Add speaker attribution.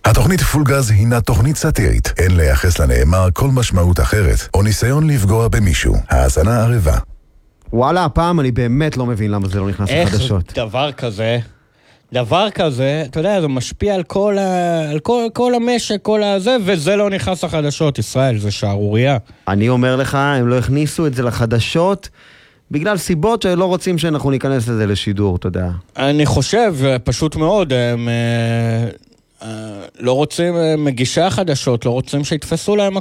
Speaker 1: התוכנית פולגז הינה תוכנית סאטירית. אין לייחס לנאמר כל משמעות אחרת, או ניסיון לפגוע במישהו. האזנה ערבה.
Speaker 2: וואלה, הפעם אני באמת לא מבין למה זה לא נכנס לחדשות.
Speaker 3: איך דבר כזה, אתה יודע, זה משפיע על כל המשק, כל הזה, וזה לא נכנס לחדשות, ישראל, זה שערוריה.
Speaker 2: אני אומר לך, הם לא הכניסו את זה לחדשות, בגלל סיבות שלא רוצים שאנחנו ניכנס לזה לשידור, אתה יודע.
Speaker 3: אני חושב, פשוט מאוד, הם לא רוצים, מגישי החדשות, לא רוצים שיתפסו להם